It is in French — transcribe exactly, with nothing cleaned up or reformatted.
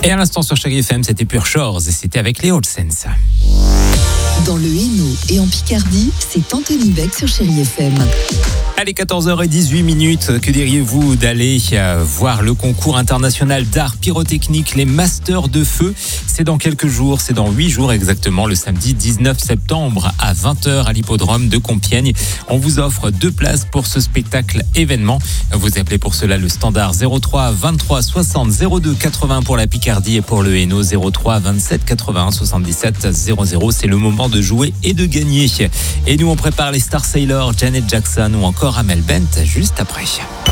Et à l'instant sur Chérie F M, c'était Pure Shores et c'était avec les Olsens. Dans le Hainaut et en Picardie, c'est Anthony Beck sur Chérie F M. Allez, quatorze heures dix-huit minutes, que diriez-vous d'aller euh, voir le concours international d'art pyrotechnique, les Masters de Feu? C'est dans quelques jours, c'est dans huit jours exactement, le samedi dix-neuf septembre à vingt heures à l'hippodrome de Compiègne. On vous offre deux places pour ce spectacle événement. Vous appelez pour cela le standard zéro trois vingt-trois soixante zéro deux quatre-vingts pour la Picardie et pour le Hainaut zéro trois vingt-sept quatre-vingt-un soixante-dix-sept zéro zéro. C'est le moment de jouer et de gagner. Et nous, on prépare les Star Sailor, Janet Jackson ou encore Amel Bent juste après.